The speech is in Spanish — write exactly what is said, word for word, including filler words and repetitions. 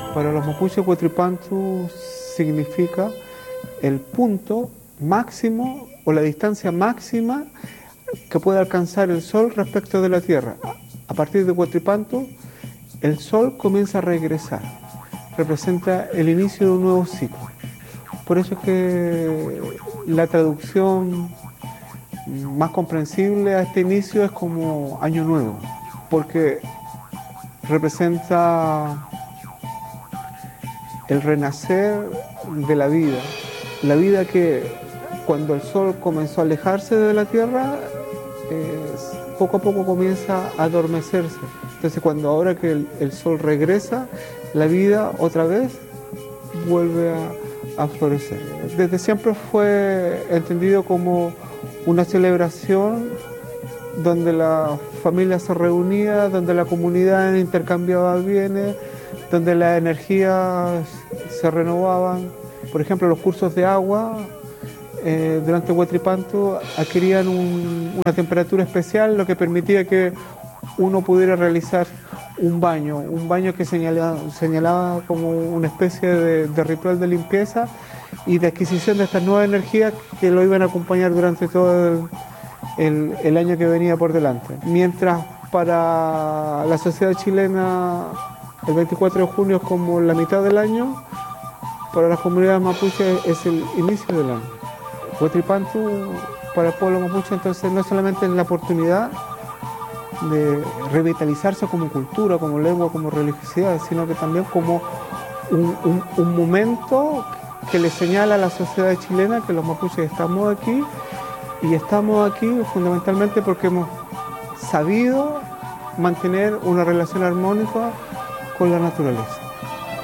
Para los mapuches, Huetripantu significa el punto máximo o la distancia máxima que puede alcanzar el sol respecto de la tierra. A partir de Huetripantu, el sol comienza a regresar, representa el inicio de un nuevo ciclo. Por eso es que la traducción más comprensible a este inicio es como año nuevo, porque representa el renacer de la vida, la vida que cuando el sol comenzó a alejarse de la tierra, eh, poco a poco comienza a adormecerse. Entonces cuando ahora que el, el sol regresa, la vida otra vez vuelve a, a florecer. Desde siempre fue entendido como una celebración donde la familia se reunía, donde la comunidad intercambiaba bienes, donde las energías se renovaban. Por ejemplo, los cursos de agua eh, durante Huetripantu adquirían un, una temperatura especial, lo que permitía que uno pudiera realizar un baño, un baño que señalaba, señalaba como una especie de, de ritual de limpieza y de adquisición de estas nuevas energías que lo iban a acompañar durante todo el, el, el año que venía por delante. Mientras para la sociedad chilena el veinticuatro de junio es como la mitad del año, para las comunidades mapuches es el inicio del año. Huetripantu para el pueblo mapuche entonces no solamente es la oportunidad de revitalizarse como cultura, como lengua, como religiosidad, sino que también como un, un, un momento que le señala a la sociedad chilena que los mapuches estamos aquí y estamos aquí fundamentalmente porque hemos sabido mantener una relación armónica con la naturaleza.